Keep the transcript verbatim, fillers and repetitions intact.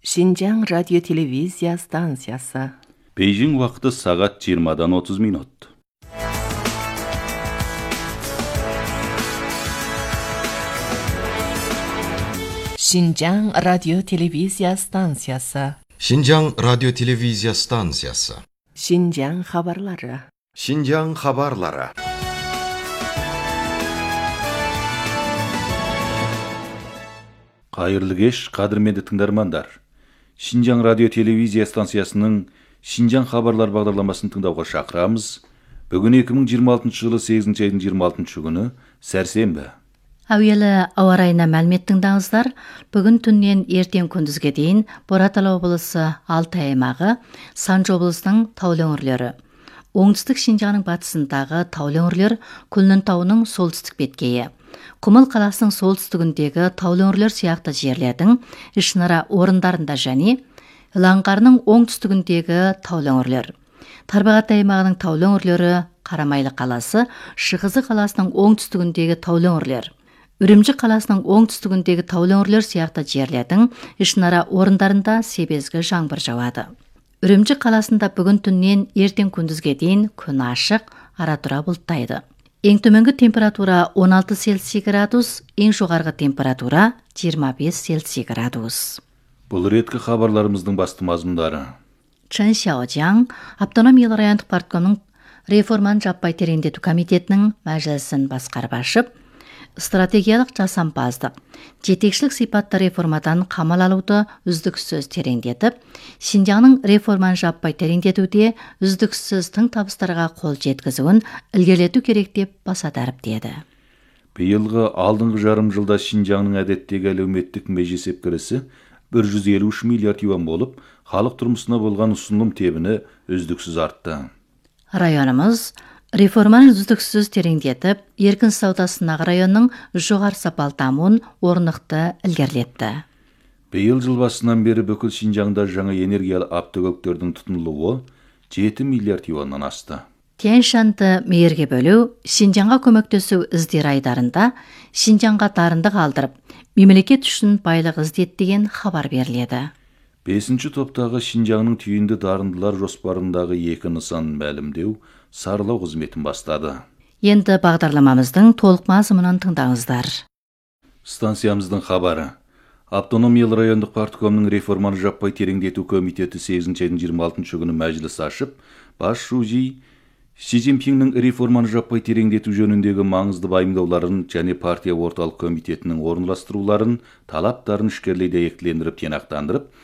Шинжаң радио-телевизия станциясы. Бейжің уақыты сағат жиырмадан отыз минут. Шинжаң радио-телевизия станциясы. Шинжаң радио-телевизия станциясы. Шинжаң хабарлары. Шинжаң хабарлары. Қайырлы кеш, қадірменді тыңдармандар. Шинжаң радио-телевизия станциясының Шинжаң хабарлар бағдарламасын тыңдауға шақырамыз. Бүгін екі мың жиырма алтыншы жылы сегізінші айдың жиырма алтыншы күні сәрсенбі. Әуелі ауа райына мәлімет тыңдаңыздар. Бүгін түннен ертең күндізге дейін Боратал облысы Алтай аймағы, Санжы облысының таулы өңірлері, оңтүстік Шинжаңның батысындағы таулы өңірлер, Күлнін тауының солтүстік беткейі, Құмыл қаласының солтүстігіндегі таулы өңірлер сияқты жерлердің ішінара орындарында және Иланғарының оңтүстігіндегі таулы өңірлер, Тарбағатай аймағының таулы өңірлері, Қарамайлы қаласы, Шығызы қаласының оңтүстігіндегі таулы өңірлер, Үрімжі қаласының оңтүстігіндегі таулы өңірлер сияқты жерлердің ішінара орындарында себезгі жаңбыр жауады. Үрімжі қаласында бүгін түннен ертең күндізге дейін күн ашық, ара-тұра бұлттайды. Ең төменгі температура он алты Цельсий градус, ең жоғарғы температура жиырма бес Цельсий градус. Бұл реткі хабарларымыздың басты мазмұндары. Чэн Сяожаң автономиялы райондық парткомның реформаны жаппай тереңдету комитетінің мәжілісін басқарып ашып, стратегиялық жасампаздық, жетекшілік сипатты реформадан қамал алуды үздіксіз тереңдетіп, Шинжаңның реформаны жаппай тереңдетуде үздіксіз тың табыстарға қол жеткізуін ілгерілету керек деп баса дәріптеді. Биылғы алдыңғы жарым жылда Шинжаңның әдеттегі әлеуметтік межесеп кірісі бір жүз елу үш миллиард юан болып, халық тұрмысына болған ұсыным тебіні үздіксіз артты. Районымыз реформаны үздіксіз тереңдетіп, еркін саудасындағы районның жоғары сапалы дамуын орнықты ілгерілетті. Биыл жыл басынан бері бүкіл Шинжаңда жаңа энергиялы автокөліктердің тұтынылуы жеті миллиард юаннан асты. Тянь-Шаньды мейірге бөлу, Шинжаңға көмектесу іздер айдарында Шинжаңға дарынды қалдырып, мемлекет үшін байлық іздет деген хабар беріледі. Бесінші топтағы Шинжаңның түйінді дарындылар жоспарындағы екі нысан мәлімдеу, саралау қызметін бастады. Енді бағдарламамыздың толық мазмұнын тыңдаңыздар. Станциямыздың хабары. Автономиялы райондық парткомның реформаны жаппай тереңдету комитеті сегізінші айдың жиырма алтыншы күні мәжіліс ашып, бас шужи Си Цзиньпиннің реформаны жаппай тереңдету жөніндегі маңызды байымдауларын және партия орталық комитетінің орынластыруларын, талаптарын ішкерлей дәйектілендіріп тиянақтандырып,